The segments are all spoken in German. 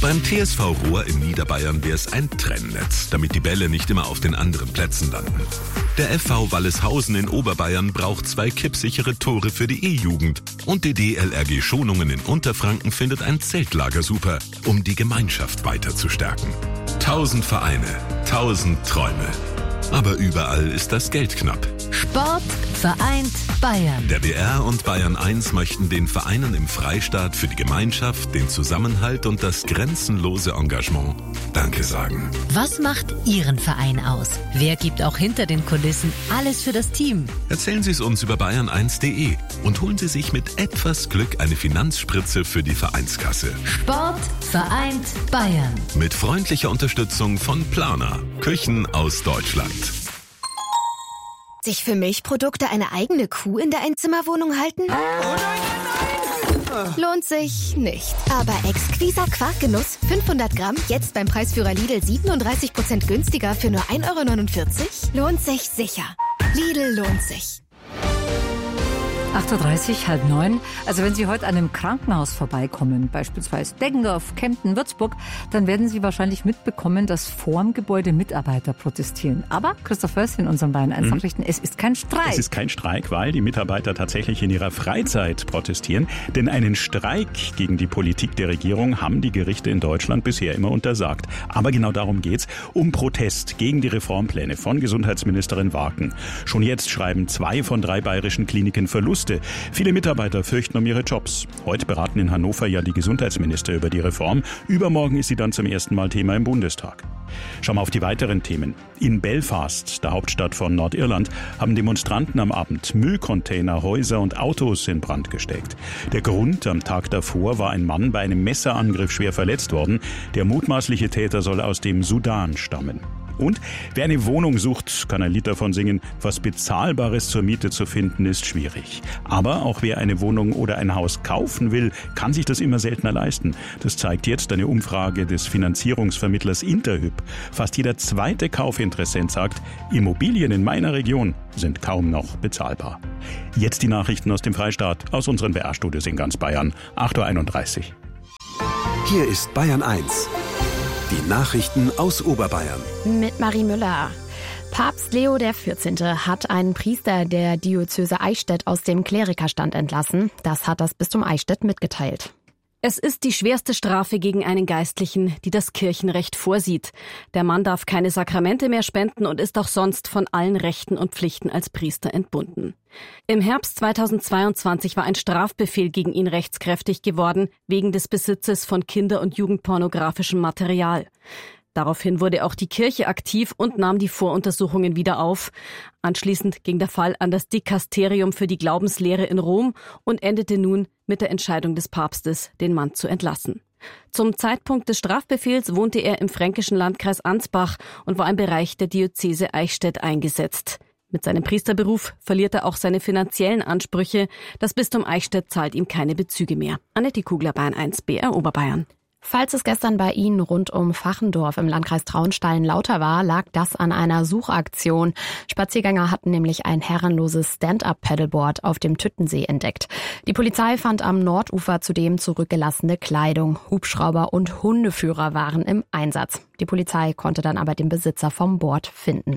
Beim TSV Ruhr in Niederbayern wäre es ein Trennnetz, damit die Bälle nicht immer auf den anderen Plätzen landen. Der FV Walleshausen in Oberbayern braucht 2 kippsichere Tore für die E-Jugend. Und die DLRG Schonungen in Unterfranken findet ein Zeltlager super, um die Gemeinschaft weiter zu stärken. 1000 Vereine, 1000 Träume. Aber überall ist das Geld knapp. Sport vereint Bayern. Der BR und Bayern 1 möchten den Vereinen im Freistaat für die Gemeinschaft, den Zusammenhalt und das grenzenlose Engagement Danke sagen. Was macht Ihren Verein aus? Wer gibt auch hinter den Kulissen alles für das Team? Erzählen Sie es uns über bayern1.de und holen Sie sich mit etwas Glück eine Finanzspritze für die Vereinskasse. Sport vereint Bayern. Mit freundlicher Unterstützung von Plana, Küchen aus Deutschland. Sich für Milchprodukte eine eigene Kuh in der Einzimmerwohnung halten? Lohnt sich nicht. Aber exquiser Quarkgenuss, 500 Gramm, jetzt beim Preisführer Lidl 37% günstiger für nur 1,49 €? Lohnt sich sicher. Lidl lohnt sich. 8.30 Uhr, 8:30. Also wenn Sie heute an einem Krankenhaus vorbeikommen, beispielsweise Deggendorf, Kempten, Würzburg, dann werden Sie wahrscheinlich mitbekommen, dass vorm Gebäude Mitarbeiter protestieren. Aber Christoph Förster in unseren Bayern 1 Nachrichten, es ist kein Streik. Es ist kein Streik, weil die Mitarbeiter tatsächlich in ihrer Freizeit protestieren. Denn einen Streik gegen die Politik der Regierung haben die Gerichte in Deutschland bisher immer untersagt. Aber genau darum geht's, um Protest gegen die Reformpläne von Gesundheitsministerin Waken. Schon jetzt schreiben 2 von 3 bayerischen Kliniken Verluste. Viele Mitarbeiter fürchten um ihre Jobs. Heute beraten in Hannover ja die Gesundheitsminister über die Reform. Übermorgen ist sie dann zum ersten Mal Thema im Bundestag. Schauen wir auf die weiteren Themen. In Belfast, der Hauptstadt von Nordirland, haben Demonstranten am Abend Müllcontainer, Häuser und Autos in Brand gesteckt. Der Grund: am Tag davor war ein Mann bei einem Messerangriff schwer verletzt worden. Der mutmaßliche Täter soll aus dem Sudan stammen. Und wer eine Wohnung sucht, kann ein Lied davon singen, was Bezahlbares zur Miete zu finden ist schwierig. Aber auch wer eine Wohnung oder ein Haus kaufen will, kann sich das immer seltener leisten. Das zeigt jetzt eine Umfrage des Finanzierungsvermittlers Interhyp. Fast jeder zweite Kaufinteressent sagt, Immobilien in meiner Region sind kaum noch bezahlbar. Jetzt die Nachrichten aus dem Freistaat, aus unseren BR-Studios in ganz Bayern. 8.31 Uhr. Hier ist Bayern 1. Die Nachrichten aus Oberbayern. Mit Marie Müller. Papst Leo XIV. Hat einen Priester der Diözese Eichstätt aus dem Klerikerstand entlassen. Das hat das Bistum Eichstätt mitgeteilt. Es ist die schwerste Strafe gegen einen Geistlichen, die das Kirchenrecht vorsieht. Der Mann darf keine Sakramente mehr spenden und ist auch sonst von allen Rechten und Pflichten als Priester entbunden. Im Herbst 2022 war ein Strafbefehl gegen ihn rechtskräftig geworden, wegen des Besitzes von Kinder- und Jugendpornografischem Material. Daraufhin wurde auch die Kirche aktiv und nahm die Voruntersuchungen wieder auf. Anschließend ging der Fall an das Dikasterium für die Glaubenslehre in Rom und endete nun mit der Entscheidung des Papstes, den Mann zu entlassen. Zum Zeitpunkt des Strafbefehls wohnte er im fränkischen Landkreis Ansbach und war im Bereich der Diözese Eichstätt eingesetzt. Mit seinem Priesterberuf verliert er auch seine finanziellen Ansprüche. Das Bistum Eichstätt zahlt ihm keine Bezüge mehr. Annette Kugler, Bayern 1, BR Oberbayern. Falls es gestern bei Ihnen rund um Fachendorf im Landkreis Traunstein lauter war, lag das an einer Suchaktion. Spaziergänger hatten nämlich ein herrenloses Stand-up-Paddleboard auf dem Tüttensee entdeckt. Die Polizei fand am Nordufer zudem zurückgelassene Kleidung. Hubschrauber und Hundeführer waren im Einsatz. Die Polizei konnte dann aber den Besitzer vom Board finden.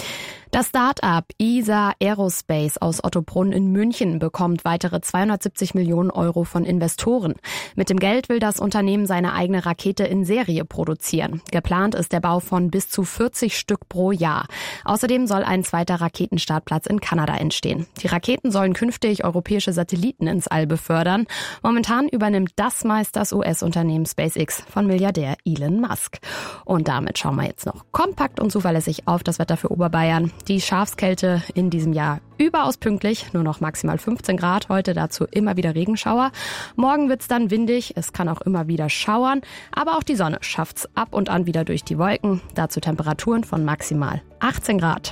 Das Start-up ESA Aerospace aus Ottobrunn in München bekommt weitere 270 Millionen Euro von Investoren. Mit dem Geld will das Unternehmen seine eigene Rakete in Serie produzieren. Geplant ist der Bau von bis zu 40 Stück pro Jahr. Außerdem soll ein zweiter Raketenstartplatz in Kanada entstehen. Die Raketen sollen künftig europäische Satelliten ins All befördern. Momentan übernimmt das meist das US-Unternehmen SpaceX von Milliardär Elon Musk. Und damit schauen wir jetzt noch kompakt und zuverlässig auf das Wetter für Oberbayern. Die Schafskälte in diesem Jahr überaus pünktlich, nur noch maximal 15 Grad. Heute dazu immer wieder Regenschauer. Morgen wird's dann windig, es kann auch immer wieder schauern. Aber auch die Sonne schafft's ab und an wieder durch die Wolken. Dazu Temperaturen von maximal 18 Grad.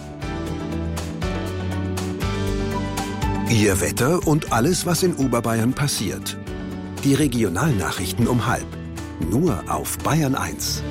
Ihr Wetter und alles, was in Oberbayern passiert. Die Regionalnachrichten um 12:30. Nur auf Bayern 1.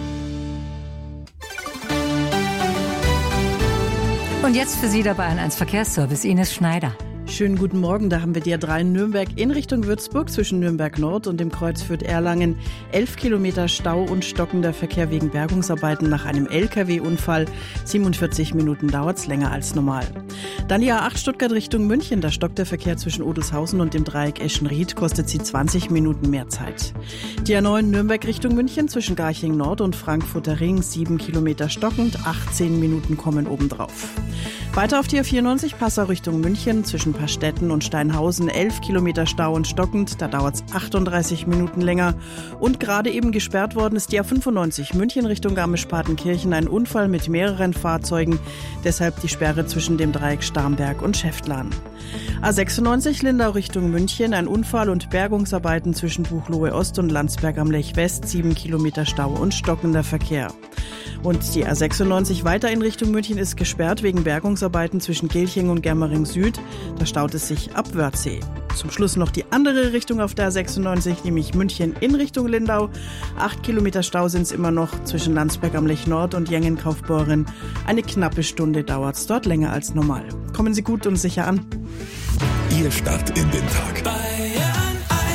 Und jetzt für Sie der Bayern 1 Verkehrsservice, Ines Schneider. Schönen guten Morgen, da haben wir die A3 Nürnberg in Richtung Würzburg zwischen Nürnberg Nord und dem Kreuz Fürth-Erlangen. 11 Kilometer Stau und stockender Verkehr wegen Bergungsarbeiten nach einem LKW-Unfall. 47 Minuten dauert es länger als normal. Dann die A8 Stuttgart Richtung München, da stockt der Verkehr zwischen Odelshausen und dem Dreieck Eschenried, kostet sie 20 Minuten mehr Zeit. Die A9 Nürnberg Richtung München zwischen Garching Nord und Frankfurter Ring, 7 Kilometer stockend, 18 Minuten kommen obendrauf. Weiter auf die A94 Passau Richtung München zwischen Pastetten und Steinhausen, 11 Kilometer Stau und stockend, da dauert es 38 Minuten länger. Und gerade eben gesperrt worden ist die A95 München Richtung Garmisch-Partenkirchen, ein Unfall mit mehreren Fahrzeugen, deshalb die Sperre zwischen dem Dreieck Starnberg und Schäftlarn. A96 Lindau Richtung München, ein Unfall und Bergungsarbeiten zwischen Buchloe Ost und Landsberg am Lech West, 7 Kilometer Stau und stockender Verkehr. Und die A96 weiter in Richtung München ist gesperrt wegen Bergungsarbeiten zwischen Gelching und Germering Süd. Da staut es sich ab Wörthsee. Zum Schluss noch die andere Richtung auf der A96, nämlich München in Richtung Lindau. 8 Kilometer Stau sind es immer noch zwischen Landsberg am Lech Nord und Jengen-Kaufbeuren. Eine knappe Stunde dauert es dort länger als normal. Kommen Sie gut und sicher an. Ihr Start in den Tag. Bayern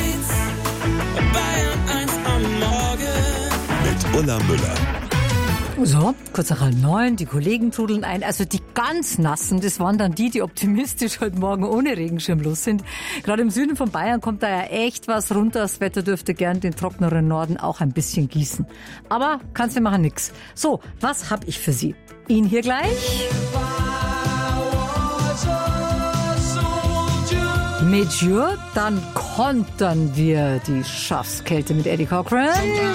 1 am Morgen. Mit Ulla Müller. So, kurz nach 9, die Kollegen trudeln ein. Also die ganz Nassen, das waren dann die optimistisch heute Morgen ohne Regenschirm los sind. Gerade im Süden von Bayern kommt da ja echt was runter. Das Wetter dürfte gern den trockeneren Norden auch ein bisschen gießen. Aber kannst du machen nix. So, was hab ich für Sie? Ihn hier gleich. Major, dann kontern wir die Schafskälte mit Eddie Cochran.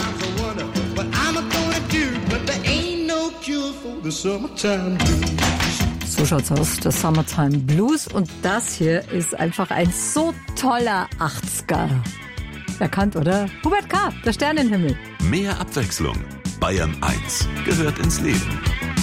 So schaut's aus, der Summertime Blues. Und das hier ist einfach ein so toller 80er. Erkannt, oder? Hubert K., der Sternenhimmel. Mehr Abwechslung. Bayern 1 gehört ins Leben.